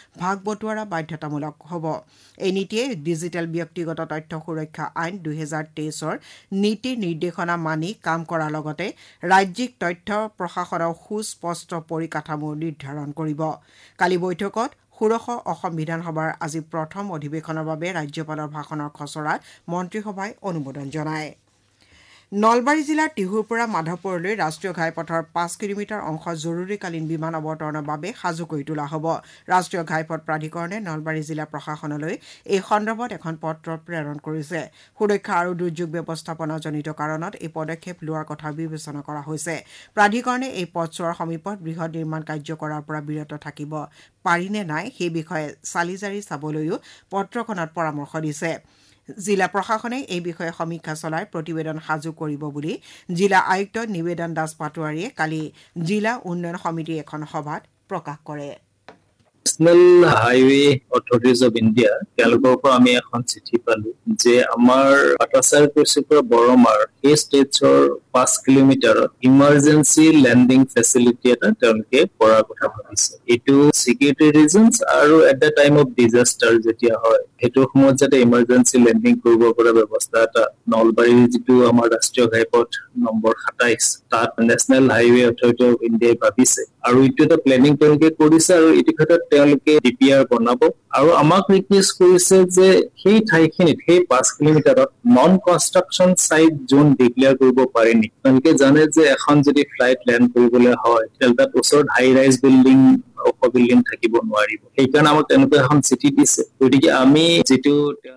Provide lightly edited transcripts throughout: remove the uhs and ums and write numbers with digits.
ভাগ বটোৱাৰা বাধ্যতামূলক হ'ব। এই নীতিয়ে ডিজিটেল ব্যক্তিগত তথ্য সুৰক্ষা আইন 2023ৰ নীতি নিৰ্দেশনা মানি কাম কৰাৰ লগতে ৰাজ্যিক তথ্য প্ৰশাসনৰ সুস্পষ্ট পৰিকাঠামো নিৰ্ধাৰণ কৰিব। কালি বৈঠকত ষোড়শ অসম বিধানসভাৰ আজি প্ৰথম অধিৱেশনৰ বাবে ৰাজ্যপালৰ ভাষণৰ খচৰাত মন্ত্ৰীসভাই অনুমোদন জনায়। নলবাৰী জিলাৰ টিহুৰ পৰা মাধৱপুৰলৈ ৰাষ্ট্ৰীয় ঘাইপথৰ 5 কিলোমিটাৰ অংশ জৰুৰীকালীন বিমান অৱতৰণৰ বাবে সাজু কৰি তোলা হ'ব। ৰাষ্ট্ৰীয় ঘাইপথ প্ৰাধিকৰণে নলবাৰী জিলা প্ৰশাসনলৈ এই সন্দৰ্ভত এখন পত্ৰ প্ৰেৰণ কৰিছে। সুৰক্ষা আৰু দুৰ্যোগ ব্যৱস্থাপনাজনিত কাৰণত এই পদক্ষেপ লোৱাৰ কথা বিবেচনা কৰা হৈছে। প্ৰাধিকৰণে এই পথছোৱাৰ সমীপত বৃহৎ নিৰ্মাণ কাৰ্য কৰাৰ পৰা বিৰত থাকিব পাৰি নে নাই সেই বিষয়ে চালি জাৰি চাবলৈও পত্ৰখনত পৰামৰ্শ দিছে। জিলা প্ৰশাসনে এই বিষয়ে সমীক্ষা চলাই প্ৰতিবেদন সাজু কৰিব বুলি জিলা আয়ুক্ত নিবেদন দাস পাটোৱাৰীয়ে কালি জিলা উন্নয়ন সমিতিৰ এখন সভাত প্ৰকাশ কৰে। National highway authorities of India তেওঁলোকৰ পৰা আমি এখন চিঠি পালো যে আমাৰ পাটাচাৰকুছিৰ পৰা বৰমাৰ এই ষ্টেটছৰ 5 কিলোমিটাৰত ইমাৰ্জেঞ্চি লেণ্ডিং ফেচিলিটি এটা তেওঁলোকে কৰাৰ কথা ভাবিছে। এইটো চিকিউৰিটি ৰিজনছ আৰু at the time of disaster যেতিয়া হয় সেইটো সময়ত যাতে ইমাৰ্জেঞ্চি লেণ্ডিং কৰিব পৰা ব্যৱস্থা এটা নলবাৰীৰ যিটো আমাৰ ৰাষ্ট্ৰীয় ঘাইপথ নম্বৰ 27 তাত নেশ্যনেল হাইৱে অথৰিটি অফ ইণ্ডিয়াই ভাবিছে আৰু এইটো এটা প্লেনিং তেওঁলোকে কৰিছে আৰু এইটো ক্ষেত্ৰত তেওঁলোকে ডিপিআৰ বনাব আৰু আমাক ৰিকুৱেষ্ট কৰিছে যে সেই ঠাইখিনিত সেই 5 কিলোমিটাৰত নন কনষ্ট্ৰাকচন চাইট জোন ডিক্লেয়াৰ কৰিব পাৰে নেকি। তেওঁলোকে জানে যে এখন যদি ফ্লাইট লেণ্ড কৰিবলৈ হয় তেতিয়াহ'লে তাত ওচৰত হাই ৰাইজ বিল্ডিং ওখ বিল্ডিং থাকিব নোৱাৰিব। সেইকাৰণে আমাক তেওঁলোকে এখন চিঠি দিছে। গতিকে আমি যিটো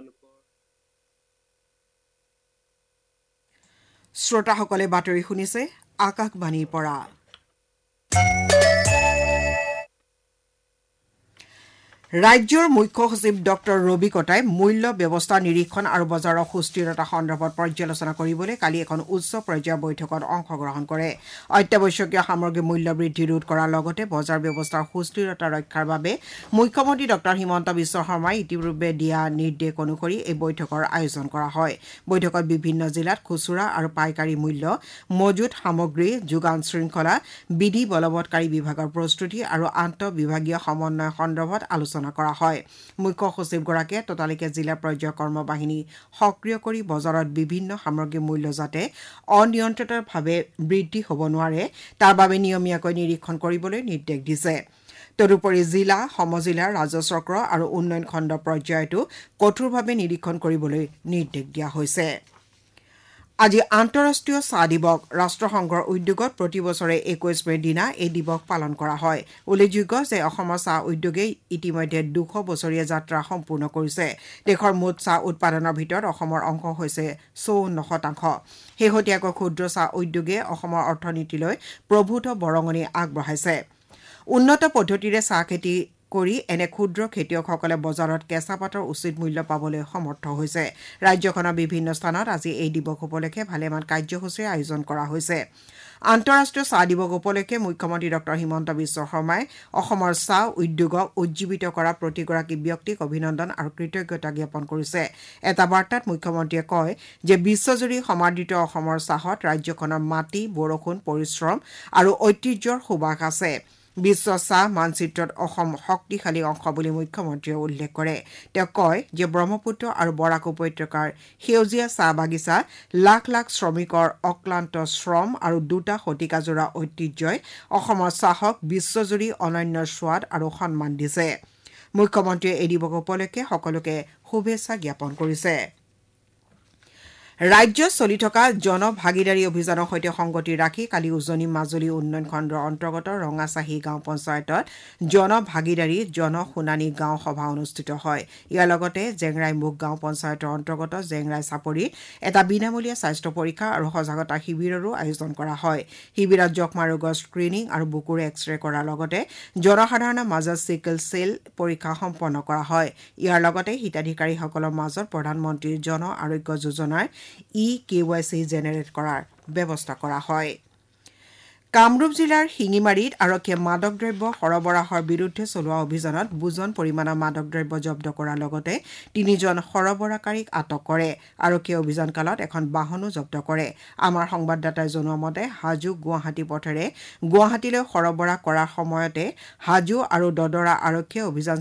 শ্ৰোতাসকলে বাতৰি শুনিছে আকাশবাণীৰ পৰা। ৰাজ্যৰ মুখ্য সচিব ডক্টৰ ৰবি কটাই মূল্য ব্যৱস্থা নিৰীক্ষণ আৰু বজাৰৰ সুস্থিৰতা সন্দৰ্ভত পৰ্যালোচনা কৰিবলৈ কালি এখন উচ্চ পৰ্যায়ৰ বৈঠকত অংশগ্ৰহণ কৰে। অত্যাৱশ্যকীয় সামগ্ৰীৰ মূল্য বৃদ্ধি ৰোধ কৰাৰ লগতে বজাৰ ব্যৱস্থাৰ সুস্থিৰতা ৰক্ষাৰ বাবে মুখ্যমন্ত্ৰী ডক্টৰ হিমন্ত বিশ্ব শৰ্মাই ইতিপূৰ্বে দিয়া নিৰ্দেশ অনুসৰি এই বৈঠকৰ আয়োজন কৰা হয়। বৈঠকত বিভিন্ন জিলাত খুচুৰা আৰু পাইকাৰী মূল্য, মজুত সামগ্ৰী, যোগান শৃংখলা, বিধি বলবৎকাৰী বিভাগৰ প্ৰস্তুতি আৰু আন্তঃবিভাগীয় সমন্বয় সন্দৰ্ভত আলোচনা কৰা হয়। মুখ্য সচিবগৰাকীয়ে ততালিকে জিলা পৰ্যায়ৰ কৰ্মবাহিনী সক্ৰিয় কৰি বজাৰত বিভিন্ন সামগ্ৰীৰ মূল্য যাতে অনিয়ন্ত্ৰিতভাৱে বৃদ্ধি হ'ব নোৱাৰে তাৰ বাবে নিয়মীয়াকৈ নিৰীক্ষণ কৰিবলৈ নিৰ্দেশ দিছে। তদুপৰি জিলা, সমজিলা, ৰাজচক্ৰ আৰু উন্নয়ন খণ্ড পৰ্যায়তো কঠোৰভাৱে নিৰীক্ষণ কৰিবলৈ নিৰ্দেশ দিয়া হৈছে। আজি আন্তঃৰাষ্ট্ৰীয় চাহ দিৱস। ৰাষ্ট্ৰসংঘৰ উদ্যোগত প্ৰতি বছৰে 21 মেৰ দিনা এই দিৱস পালন কৰা হয়। উল্লেখযোগ্য যে অসমৰ চাহ উদ্যোগে ইতিমধ্যে 200 বছৰীয়া যাত্ৰা সম্পূৰ্ণ কৰিছে। দেশৰ মুঠ চাহ উৎপাদনৰ ভিতৰত অসমৰ অংশ হৈছে 54%। শেহতীয়াকৈ ক্ষুদ্ৰ চাহ উদ্যোগে অসমৰ অৰ্থনীতিলৈ প্ৰভূত বৰঙণি আগবঢ়াইছে। উন্নত পদ্ধতিৰে চাহ খেতি কৰি এনে ক্ষুদ্ৰ খেতিয়কসকলে বজাৰত কেঁচা পাতৰ উচিত মূল্য পাবলৈ সমৰ্থ হৈছে। ৰাজ্যখনৰ বিভিন্ন স্থানত আজি এই দিৱস উপলক্ষে ভালেমান কাৰ্যসূচীৰ আয়োজন কৰা হৈছে। আন্তঃৰাষ্ট্ৰীয় চাহ দিৱস উপলক্ষে মুখ্যমন্ত্ৰী ডক্টৰ হিমন্ত বিশ্ব শৰ্মাই অসমৰ চাহ উদ্যোগক উজ্জীৱিত কৰা প্ৰতিগৰাকী ব্যক্তিক অভিনন্দন আৰু কৃতজ্ঞতা জ্ঞাপন কৰিছে। এটা বাৰ্তাত মুখ্যমন্ত্ৰীয়ে কয় যে বিশ্বজুৰি সমাদৃত অসমৰ চাহত ৰাজ্যখনৰ মাটি, বৰষুণ, পৰিশ্ৰম আৰু ঐতিহ্যৰ সুবাস আছে। বিশ্ব চাহ মানচিত্ৰত অসম শক্তিশালী অংশ বুলি মুখ্যমন্ত্ৰীয়ে উল্লেখ কৰে। তেওঁ কয় যে ব্ৰহ্মপুত্ৰ আৰু বৰাক উপত্যকাৰ সেউজীয়া চাহ বাগিচা, লাখ লাখ শ্ৰমিকৰ অক্লান্ত শ্ৰম আৰু 2টা শতিকাজোৰা ঐতিহ্যই অসমৰ চাহক বিশ্বজুৰি অনন্য সোৱাদ আৰু সন্মান দিছে। মুখ্যমন্ত্ৰীয়ে এই দিৱস উপলক্ষে সকলোকে শুভেচ্ছা জ্ঞাপন কৰিছে। ৰাজ্যত চলি থকা জনভাগিদাৰী অভিযানৰ সৈতে সংগতি ৰাখি কালি উজনি মাজুলী উন্নয়ন খণ্ডৰ অন্তৰ্গত ৰঙাচাহী গাঁও পঞ্চায়তত জনভাগিদাৰী জনশুনানি গাঁও সভা অনুষ্ঠিত হয়। ইয়াৰ লগতে জেংৰাই মুখ গাঁও পঞ্চায়তৰ অন্তৰ্গত জেংৰাই চাপৰিত এটা বিনামূলীয়া স্বাস্থ্য পৰীক্ষা আৰু সজাগতা শিবিৰৰো আয়োজন কৰা হয়। শিবিৰত যক্ষ্মা ৰোগৰ স্ক্ৰিনিং আৰু বুকুৰ এক্স-ৰে কৰাৰ লগতে জনসাধাৰণৰ মাজত চিকেল চেল পৰীক্ষা সম্পন্ন কৰা হয়। ইয়াৰ লগতে হিতাধিকাৰীসকলৰ মাজত প্ৰধানমন্ত্ৰী জন আৰোগ্য যোজনাৰ KYC জেনেৰেট কৰাৰ ব্যৱস্থা কৰা হয়। কামৰূপ জিলাৰ শিঙিমাৰীত আৰক্ষীয়ে মাদক দ্ৰব্য সৰবৰাহৰ বিৰুদ্ধে চলোৱা অভিযানত বুজন পৰিমাণৰ মাদক দ্ৰব্য জব্দ কৰাৰ লগতে 3জন সৰবৰাহকাৰীক আটক কৰে। আৰক্ষীয়ে অভিযানকালত এখন বাহনো জব্দ কৰে। আমাৰ সংবাদদাতাই জনোৱা মতে হাজো গুৱাহাটী পথেৰে গুৱাহাটীলৈ সৰবৰাহ কৰাৰ সময়তে হাজো আৰু দদৰা আৰক্ষীয়ে অভিযান